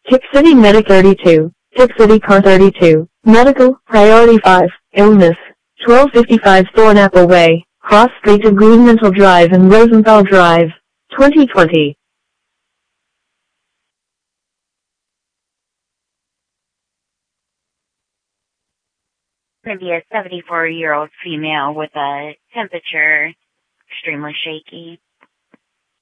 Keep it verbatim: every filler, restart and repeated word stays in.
Tick City Medic thirty-two, Tick City Car thirty-two, Medical, Priority five, Illness, twelve fifty-five Thornapple Way, Cross Street to Greenmantle Drive and Rosenthal Drive, twenty twenty. Going to be a seventy-four-year-old female with a temperature extremely shaky.